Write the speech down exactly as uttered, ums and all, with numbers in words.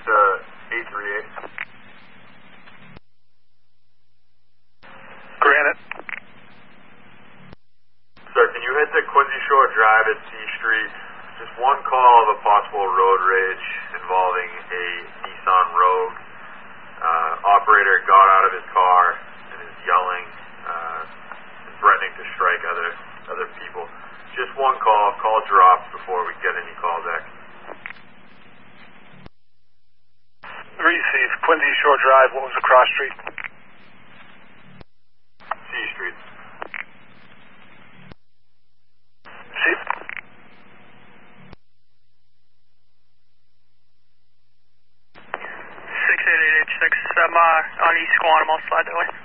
uh, eight three eight. Granite. Sir, can you hit the Quincy Shore Drive at C Street? Just one call of a possible road rage involving a Nissan Rogue. Uh, operator got out of his car and is yelling uh, and threatening to strike other other people. Just one call. Call dropped before we get any call back. Receive. Quincy Shore Drive. What was the cross street? C Street. See? six eight eight H six. I'm uh, on East Squantum. I'll slide that way.